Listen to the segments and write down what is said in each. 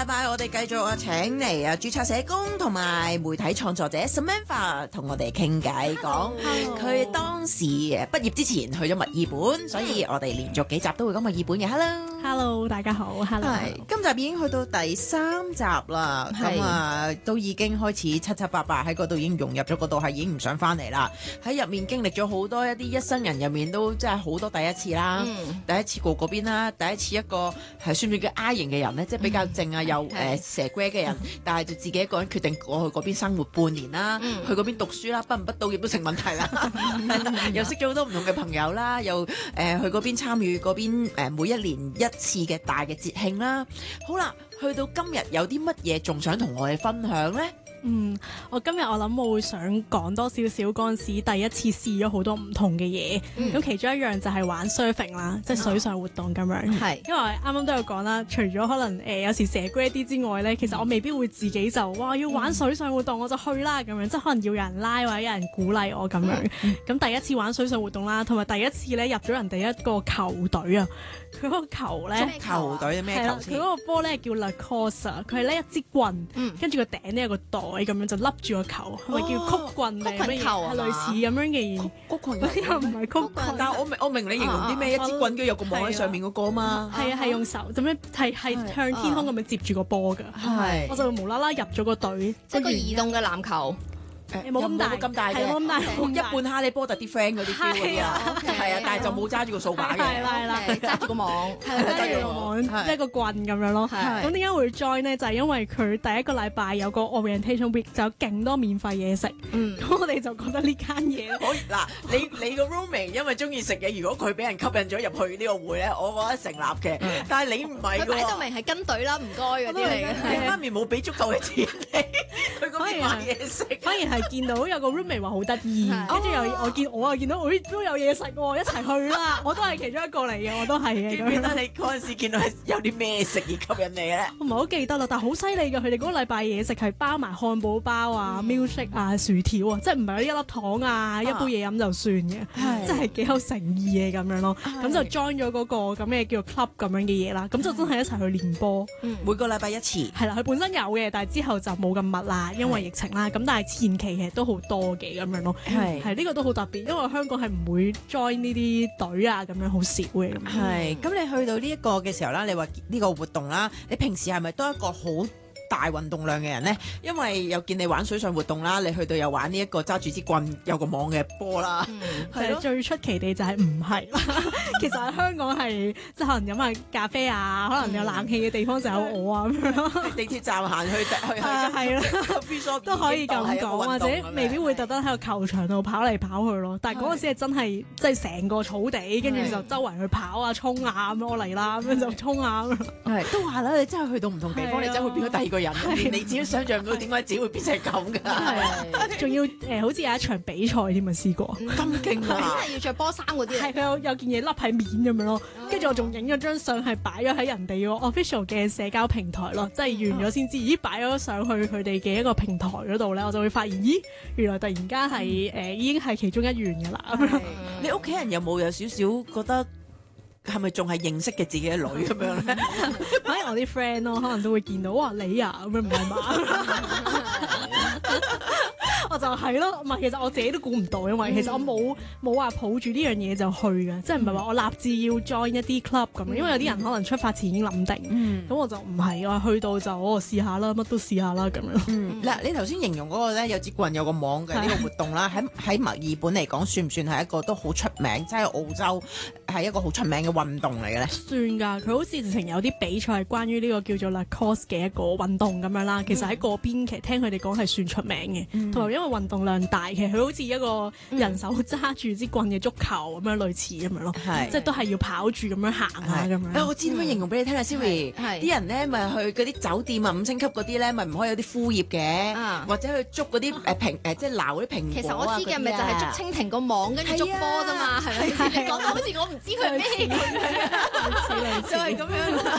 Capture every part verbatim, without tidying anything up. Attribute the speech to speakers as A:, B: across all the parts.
A: 禮拜我哋繼續啊請嚟啊註冊社工同埋媒體創作者 Samantha 同我哋傾偈，講佢當時誒畢業之前去咗墨爾本，所以我哋連續幾集都會講墨爾本嘅。Hello，Hello，
B: 大家好 ，Hello。
A: 係今集已經去到第三集啦，咁啊都已經開始七七八八喺嗰度已經融入咗嗰度，係已經唔想翻嚟啦。喺入面經歷咗好多一啲一生人入面都真係好多第一次啦，嗯、第一次過嗰邊啦，第一次一個係算唔算叫 I 型嘅人咧，即係比較靜啊又誒、呃、蛇龜嘅人，但係就自己一個人決定過去嗰邊生活半年啦，嗯、去嗰邊讀書啦，畢唔畢到業都成問題啦，又識咗好多唔同嘅朋友啦，又誒、呃、去嗰邊參與嗰邊誒每一年一次嘅大嘅節慶啦。好啦，去到今日有啲乜嘢仲想同我哋分享咧？
B: 嗯，我今日我諗我會想講多少少嗰陣時第一次試咗好多唔同嘅嘢，咁、嗯、其中一樣就係玩 surfing 啦，即係水上活動咁樣。係、嗯，因為啱啱都有講啦，除咗可能誒、呃、有時蛇龜啲之外咧，其實我未必會自己就哇要玩水上活動我就去啦咁樣，即係可能要有人拉或者有人鼓勵我咁樣。咁、嗯、第一次玩水上活動啦，同埋第一次咧入咗人哋一個球隊啊，佢嗰個球咧，
A: 足球隊咩球先？
B: 佢嗰個波咧叫 Lacrosse，佢係呢一支棍，跟住個頂呢有個袋。咁樣就笠住個球，係咪、哦、叫曲棍定乜嘢？係類似咁樣嘅嘢。曲棍嗰啲又唔係曲棍，
A: 但係我明我明你形容啲咩？啊、一支棍跟住有個網喺上面嗰個嘛。係啊，係用手咁樣係係向天空咁樣接住個波㗎。係，我就無啦啦入咗個隊，
C: 即係個移動嘅籃球。
B: 冇咁大，
A: 咁大嘅，
B: 冇咁大，
A: 一半哈利波特啲 friend 嗰啲 feel 嗰啲啊，係啊，但係就冇揸住個掃把嘅，
B: 係啦係啦，
C: 揸住個網，
B: 揸住個網，一個棍咁樣咯。咁點解會 join 咧？就係因為佢第一個禮拜有個 orientation week，就有勁多免費嘢食。咁我哋就覺得呢間嘢，
A: 可以嗱，你你個 roommate 因為中意食嘢，如果佢俾人吸引咗入去呢個會咧，我覺得成立嘅。但係你唔係㗎喎，
C: 擺到明係跟隊啦，唔該嗰啲嚟嘅。
A: 你媽咪冇俾足夠嘅錢你，去嗰邊買嘢食，
B: 反而係。見到有個 roommate 話好得意，跟住又我見我又見到，誒都有嘢食喎，一齊去啦！我都係其中一個嚟嘅，我都係嘅。
A: 記唔記得你嗰陣時見到係有啲咩食而吸引你咧？
B: 我唔係好記得啦，但係好犀利㗎！佢哋嗰個禮拜嘢食係包埋漢堡包啊、milkshake 啊、薯條啊，即係唔係一粒糖啊、一杯嘢飲就算嘅，即係幾有誠意嘅咁樣咯。咁就 join 咗嗰個咁嘅叫 club 咁樣嘅嘢啦。咁就真係一齊去練波，
A: 每個禮拜一次。係
B: 啦，佢本身有嘅，但係之後就冇咁密啦，因為疫情啦。咁但係前期其實都好多嘅咁樣咯，係係呢個都好特別，因為香港係唔會 join 呢啲隊啊，咁樣好少嘅咁。
A: 係咁，你去到呢一個嘅時候啦，你話呢個活動啦，你平時係咪都一個好大運動量嘅人咧？因為又見你玩水上活動啦，你去到又玩呢一個揸住支棍有個網嘅波啦，
B: 係、嗯、最出奇地就係唔係啦。其實喺香港係即係可能飲下咖啡啊，可能有冷氣嘅地方就有我啊咁樣咯。
A: 地鐵站行去去去
B: 係啦，都可以咁講，或者未必會特登喺個球場度跑嚟跑去咯。但係嗰陣時係真係即係成個草地，跟住就周圍去跑啊、衝啊咁樣，我嚟啦咁樣就衝啊咁樣。
A: 係都話啦，你真係去到唔同地方，你真係會變咗第二個人，連你自己想象唔到點解自己會變成咁㗎。
B: 仲要誒，好似有一場比賽添啊，試過
A: 咁勁啊！
C: 真係要着波衫嗰啲，
B: 係佢有有件嘢笠喺面咁樣咯。跟住我仲影咗張相，係擺咗喺人哋個 official 嘅社交平台咯，即係完咗先知，咦擺咗上去佢哋嘅一個平台嗰度咧，我就會發現，咦原來突然間係誒已經係其中一員㗎啦。
A: 你屋企人有冇有少少覺得係咪仲係認識嘅自己嘅女咁樣咧？
B: 反而我啲 friend 咯，可能都會見到哇你啊咁樣唔係嘛？我就係咯，唔係其實我自己都估唔到，因為其實我冇冇話抱住呢樣嘢就去嘅，即係唔係話我立志要 join 一啲 club 咁樣，因為有啲人可能出發前已經諗定，咁、嗯、我就唔係我去到就我試下啦，乜都試下啦咁樣。嗱、
A: 嗯，你頭先形容嗰個咧有支棍有個網嘅呢個活動啦，喺喺墨爾本嚟講，算唔算係一個都好出名，即係澳洲係一個好出名嘅運動嚟嘅咧？
B: 算㗎，佢好似直情有啲比賽係關於呢個叫做 Lacrosse 嘅一個運動咁樣啦。其實喺嗰邊其實聽佢哋講係算出名嘅，同埋、嗯、因為運動量大，其實佢好似一個人手揸住支棍嘅足球咁樣類似咁樣咯，
A: 係
B: 即係都係要跑住咁樣行下咁樣。
A: 我知點樣形容俾你聽啊 Siri，啲人咧咪去嗰啲酒店啊五星級嗰啲咧，咪唔可以有啲枯葉嘅，或者去捉嗰啲誒蘋誒即係撈嗰啲蘋果啊。
C: 其實我知嘅咪就係捉蜻蜓個網跟住捉波啫嘛，係咪？你講到好似我唔知佢係咩，
B: 類似類似
C: 就係咁樣。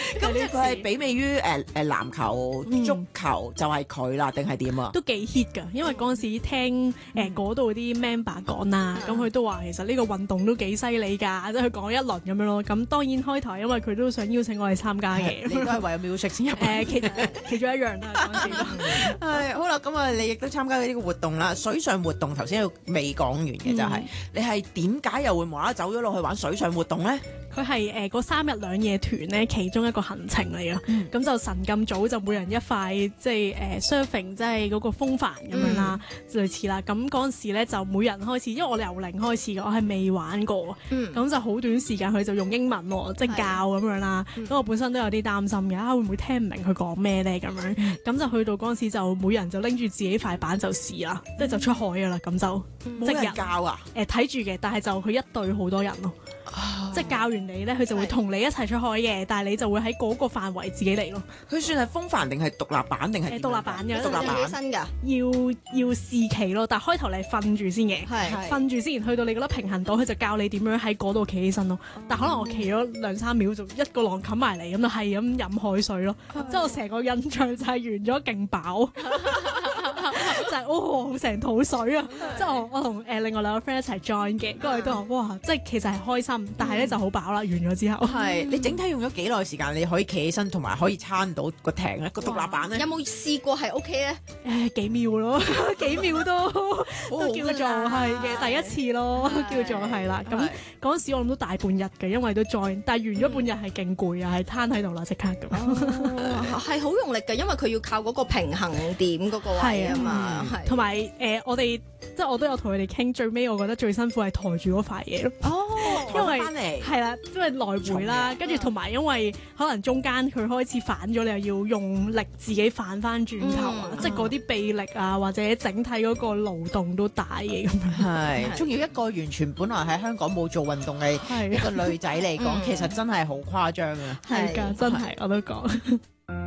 A: 咁即係佢係媲美於誒誒籃球、足球就係佢啦，定係點啊？
B: 都幾 hit 㗎，因為嗰陣時聽誒嗰度啲 member 講啦，咁佢都話其實呢個運動都幾犀利㗎，即係佢講一輪咁樣咯。咁當然開頭因為佢都想邀請我哋參加嘅，
A: 你都係為咗 music 先入
B: 誒其其中一樣啦嗰陣時。
A: 係好啦，咁啊你亦都參加呢個活動啦，水上活動頭先未講完嘅就係、是嗯、你係點解又會無啦啦走咗落去玩水上活動咧？
B: 佢係誒嗰三日兩夜團咧其中一個行程嚟嘅，咁、嗯、就晨咁早就每人一塊，即係誒 surfing 即係嗰個風帆咁樣啦，嗯、類似啦。咁嗰陣時咧就每人開始，因為我由零開始嘅，我係未玩過，咁、嗯、就好短時間佢就用英文喎，即係教咁樣啦。咁、嗯、我本身都有啲擔心嘅，啊會唔會聽唔明佢講咩咧咁樣？咁、嗯、就去到嗰陣時就每人就拎住自己塊板就試啦，即係、嗯、就出海㗎啦，咁就即
A: 係教啊？
B: 誒睇住嘅，但係就佢一隊好多人咯。哦、即係教完你咧，佢就會同你一齊出海嘅，是但係你就會喺嗰個範圍自己嚟咯。佢
A: 算係風帆定係獨立板定係？誒
B: 獨立板嘅，
C: 獨立板起身㗎。
B: 要要試企咯，但係開頭你係瞓住先嘅，瞓住先，去到你覺得平衡到，佢就教你點樣喺嗰度企起身咯。但可能我企咗兩三秒就一個浪冚埋嚟，咁就係咁飲海水咯。即係我成個印象就係完咗勁飽。就係哦，成肚水啊！即係我我同誒另外兩個 friend 一齊 join 嘅，跟住都話哇，即係其實係開心，但係咧就好飽啦。完咗之後，
A: 係你整體用咗幾耐時間，你可以企起身，同埋可以撐到個艇咧，個獨立板咧。
C: 有冇試過係 OK 咧？
B: 誒幾秒咯，幾秒都都叫做係嘅第一次咯，叫做係啦。咁嗰陣時我諗都大半日嘅，因為都 join，但係完咗半日係勁攰啊，係攤喺度啦，即刻咁。
C: 係好用力嘅，因為佢要靠嗰個平衡點嗰個位啊嘛。
B: 同埋誒，我哋即係我都有同佢哋傾，最尾我覺得最辛苦係抬住嗰塊嘢咯。
A: 哦，
B: 因為係啦，因為來回啦，跟住同埋因為可能中間佢開始反咗，你又要用力自己反翻轉頭啊，嗯、即係嗰啲臂力啊，或者整體嗰個勞動都大嘅咁樣。
A: 係，仲要一個完全本來喺香港冇做運動嘅一個女仔嚟講，其實真係好誇張啊！
B: 係㗎，真係我都講。